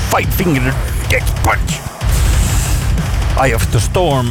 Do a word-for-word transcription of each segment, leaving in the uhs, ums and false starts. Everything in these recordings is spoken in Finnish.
Five Finger Death Punch. Eye of the Storm.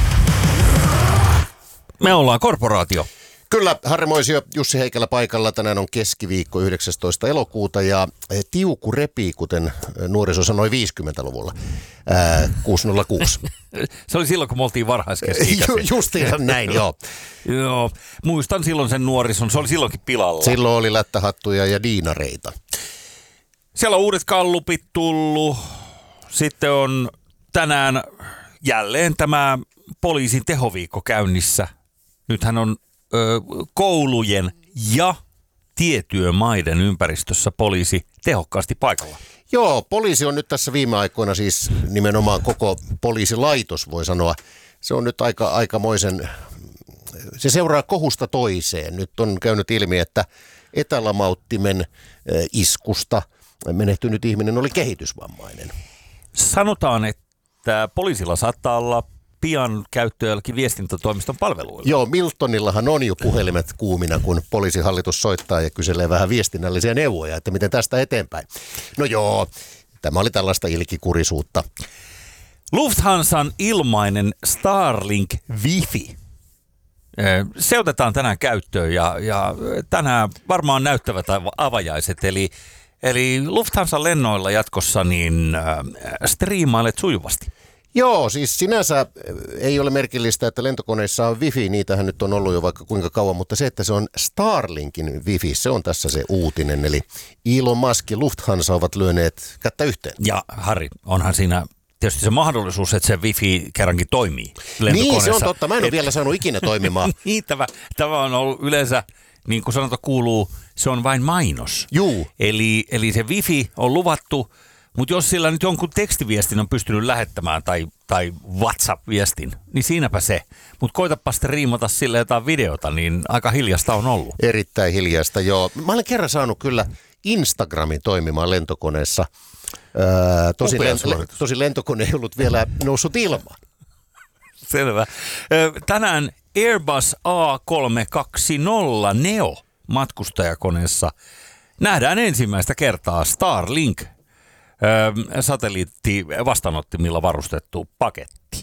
Me ollaan korporaatio. Kyllä, Harri Moisio, Jussi Heikelä paikalla. Tänään on keskiviikko yhdeksästoista elokuuta ja tiuku repii, kuten nuoriso sanoi viisikymmentäluvulla. Ää, kuusi nolla kuusi. Se oli silloin, kun me oltiin varhaiskeski-ikäisiä. Ju, justiinsa näin, joo. Joo, muistan silloin sen nuorison, se oli silloinkin pilalla. Silloin oli lättähattuja ja diinareita. Siellä on uudet gallupit tullut. Sitten on tänään jälleen tämä poliisin tehoviikko käynnissä. Nythän on ö, koulujen ja tietyömaiden ympäristössä poliisi tehokkaasti paikalla. Joo, poliisi on nyt tässä viime aikoina siis nimenomaan koko poliisilaitos, voi sanoa. Se on nyt aika, aikamoisen, se seuraa kohusta toiseen. Nyt on käynyt ilmi, että etälamauttimen iskusta menehtynyt ihminen oli kehitysvammainen. Sanotaan, että poliisilla saattaa olla pian käyttöjälläkin viestintätoimiston palveluilla. Joo, Miltonillahan on jo puhelimet kuumina, kun poliisihallitus soittaa ja kyselee vähän viestinnällisiä neuvoja, että miten tästä eteenpäin. No joo, tämä oli tällaista ilkikurisuutta. Lufthansan ilmainen Starlink Wi-Fi. Se otetaan tänään käyttöön ja, ja tänään varmaan näyttävät avajaiset, eli Eli Lufthansan lennoilla jatkossa niin äh, striimailet sujuvasti. Joo, siis sinänsä ei ole merkillistä, että lentokoneissa on wifi, niitähän nyt on ollut jo vaikka kuinka kauan, mutta se, että se on Starlinkin wifi, se on tässä se uutinen. Eli Elon Musk ja Lufthansa ovat lyöneet kättä yhteen. Ja Harri, onhan siinä tietysti se mahdollisuus, että se wifi kerrankin toimii lentokoneessa. Niin, se on totta. Mä en ole Et... vielä saanut ikinä toimimaan. niin, tämä, tämä on ollut yleensä, niin kuin sanota kuuluu, se on vain mainos. Juu. Eli, eli se wifi on luvattu, mutta jos sillä nyt jonkun tekstiviestin on pystynyt lähettämään tai, tai WhatsApp-viestin, niin siinäpä se. Mutta koitapa sitten riimata sille jotain videota, niin aika hiljasta on ollut. Erittäin hiljasta, joo. Mä olen kerran saanut kyllä Instagramin toimimaan lentokoneessa. Öö, tosi, lent- tosi lentokone ei ollut vielä noussut ilmaan. Selvä. Tänään Airbus A kolme kaksikymmentä Neo matkustajakoneessa nähdään ensimmäistä kertaa Starlink satelliitti vastaanottimilla varustettu paketti.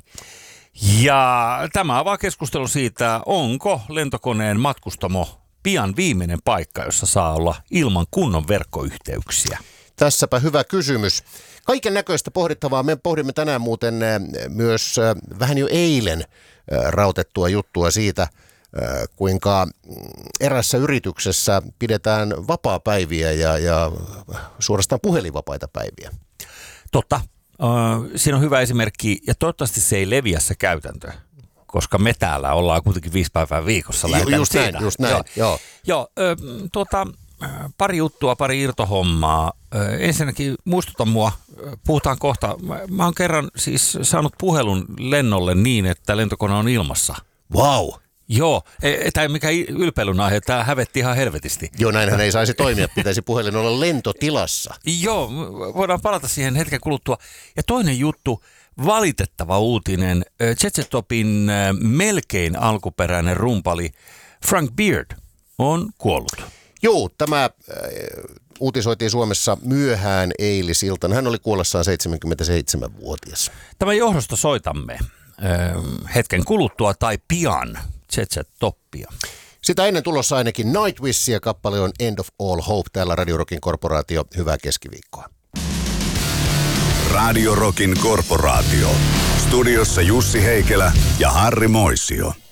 Ja tämä avaa keskustelu siitä, onko lentokoneen matkustamo pian viimeinen paikka, jossa saa olla ilman kunnon verkkoyhteyksiä. Tässäpä hyvä kysymys. Kaiken näköistä pohdittavaa. Me pohdimme tänään muuten myös vähän jo eilen rautettua juttua siitä, kuinka erässä yrityksessä pidetään vapaapäiviä ja, ja suorastaan puhelinvapaita päiviä. Totta. Siinä on hyvä esimerkki ja toivottavasti se ei leviä se käytäntö, koska me täällä ollaan kuitenkin viisi päivää viikossa. Ju, just näin, just näin. Joo, joo. joo ö, tuota, pari juttua, pari irtohommaa. Ensinnäkin muistuta mua, puhutaan kohta. Mä oon kerran siis saanut puhelun lennolle niin, että lentokone on ilmassa. Vau! Wow. Joo, tämä ei mikään ylpeilyn aihe, tämä hävetti ihan helvetisti. Joo, näinhän ei saisi toimia, pitäisi puhelin olla lentotilassa. Joo, voidaan palata siihen hetken kuluttua. Ja toinen juttu, valitettava uutinen, Z Z-Topin melkein alkuperäinen rumpali Frank Beard on kuollut. Joo, tämä äh, uutisoitiin Suomessa myöhään eilisiltana. Hän oli kuollessaan seitsemänkymmentäseitsemänvuotias. Tämän johdosta soitamme äh, hetken kuluttua tai pian Z Z-Toppia. Sitä ennen tulossa ainakin Nightwish ja kappale on End of All Hope. Täällä Radio Rockin korporaatio. Hyvää keskiviikkoa. Radio Rockin korporaatio. Studiossa Jussi Heikelä ja Harri Moisio.